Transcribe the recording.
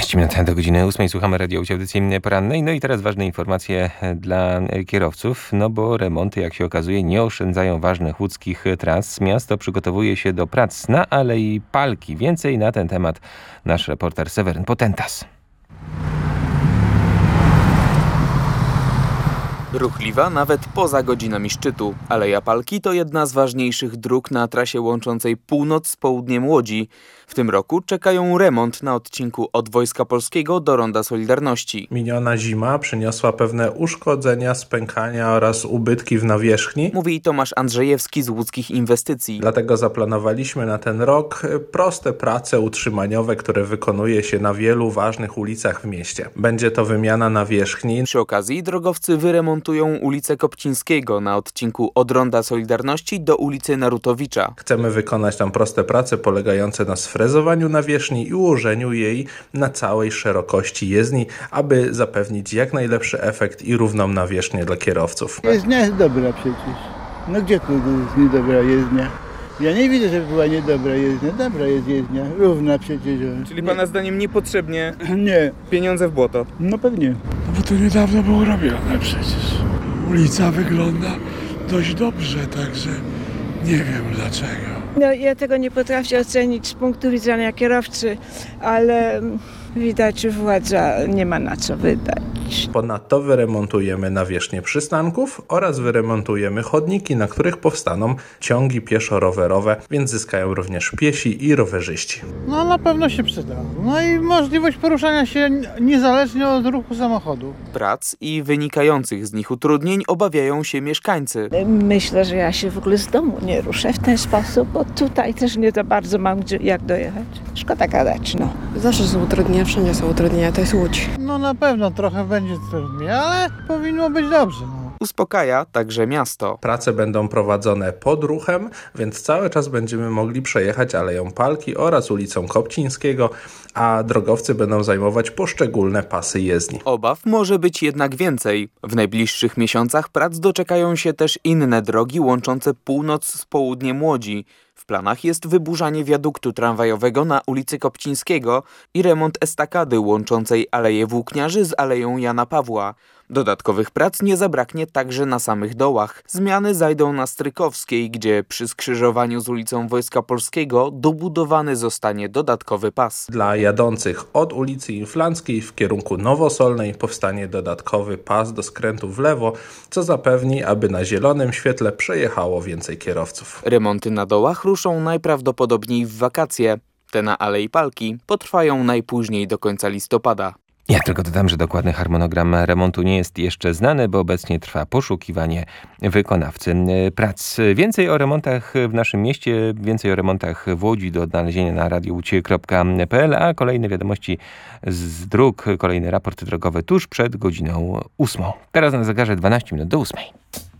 12 minut do godziny 8. Słuchamy radiowej audycji porannej. No i teraz ważne informacje dla kierowców, no bo remonty, jak się okazuje, nie oszczędzają ważnych łódzkich tras. Miasto przygotowuje się do prac na Alei Palki. Więcej na ten temat nasz reporter Seweryn Potentas. Ruchliwa nawet poza godzinami szczytu. Aleja Palki to jedna z ważniejszych dróg na trasie łączącej północ z południem Łodzi. W tym roku czekają remont na odcinku od Wojska Polskiego do Ronda Solidarności. Miniona zima przyniosła pewne uszkodzenia, spękania oraz ubytki w nawierzchni. Mówi Tomasz Andrzejewski z Łódzkich Inwestycji. Dlatego zaplanowaliśmy na ten rok proste prace utrzymaniowe, które wykonuje się na wielu ważnych ulicach w mieście. Będzie to wymiana nawierzchni. Przy okazji drogowcy wyremontują ulicę Kopcińskiego na odcinku od Ronda Solidarności do ulicy Narutowicza. Chcemy wykonać tam proste prace polegające na sfrezowaniu nawierzchni i ułożeniu jej na całej szerokości jezdni, aby zapewnić jak najlepszy efekt i równą nawierzchnię dla kierowców. Jezdnia jest dobra przecież. No gdzie tu jest niedobra jezdnia? Ja nie widzę, żeby była niedobra jezdnia. Dobra jest jezdnia, równa przecież. Czyli pana zdaniem niepotrzebnie Nie, pieniądze w błoto? no pewnie. No bo to niedawno było robione przecież. Ulica wygląda dość dobrze, także nie wiem dlaczego. No, ja tego nie potrafię ocenić z punktu widzenia kierowcy, ale widać, że władza nie ma na co wydać. Ponadto wyremontujemy nawierzchnię przystanków oraz wyremontujemy chodniki, na których powstaną ciągi pieszo-rowerowe, więc zyskają również piesi i rowerzyści. No na pewno się przyda. No i możliwość poruszania się niezależnie od ruchu samochodu. Prac i wynikających z nich utrudnień obawiają się mieszkańcy. Myślę, że ja się w ogóle z domu nie ruszę w ten sposób, bo tutaj też nie za bardzo mam jak dojechać. Szkoda gadać, no. Zawsze są utrudnienia, wszędzie są utrudnienia, to jest Łódź. No na pewno trochę będzie trudniej, ale powinno być dobrze. No. Uspokaja także miasto. Prace będą prowadzone pod ruchem, więc cały czas będziemy mogli przejechać Aleją Palki oraz ulicą Kopcińskiego, a drogowcy będą zajmować poszczególne pasy jezdni. Obaw może być jednak więcej. W najbliższych miesiącach prac doczekają się też inne drogi łączące północ z południem Łodzi. W planach jest wyburzanie wiaduktu tramwajowego na ulicy Kopcińskiego i remont estakady łączącej Aleję Włókniarzy z Aleją Jana Pawła. Dodatkowych prac nie zabraknie także na samych dołach. Zmiany zajdą na Strykowskiej, gdzie przy skrzyżowaniu z ulicą Wojska Polskiego dobudowany zostanie dodatkowy pas. Dla jadących od ulicy Inflanckiej w kierunku Nowosolnej powstanie dodatkowy pas do skrętu w lewo, co zapewni, aby na zielonym świetle przejechało więcej kierowców. Remonty na dołach ruszą najprawdopodobniej w wakacje. Te na Alei Palki potrwają najpóźniej do końca listopada. Ja tylko dodam, że dokładny harmonogram remontu nie jest jeszcze znany, bo obecnie trwa poszukiwanie wykonawcy prac. Więcej o remontach w naszym mieście, więcej o remontach w Łodzi do odnalezienia na radioucie.pl, a kolejne wiadomości z dróg, kolejny raport drogowy tuż przed godziną 8. Teraz na zegarze 12 minut do 8.